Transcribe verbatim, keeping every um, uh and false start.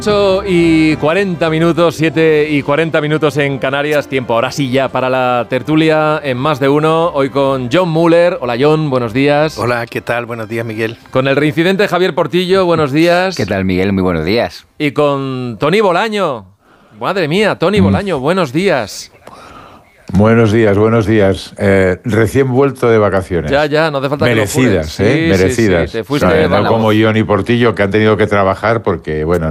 ocho y cuarenta minutos, siete y cuarenta minutos en Canarias. Tiempo ahora sí ya para la tertulia en Más de Uno. Hoy con John Muller. Hola John, buenos días. Hola, ¿qué tal? Buenos días, Miguel. Con el reincidente Javier Portillo, buenos días. ¿Qué tal, Miguel? Muy buenos días. Y con Tony Bolaño. Madre mía, Tony mm. Bolaño, buenos días. Buenos días, buenos días. Eh, recién vuelto de vacaciones. Ya, ya, no hace falta merecidas, que lo jures. ¿eh? Sí, merecidas. Sí, sí. Te fuiste o sea, de no como John y Portillo, que han tenido que trabajar porque, bueno,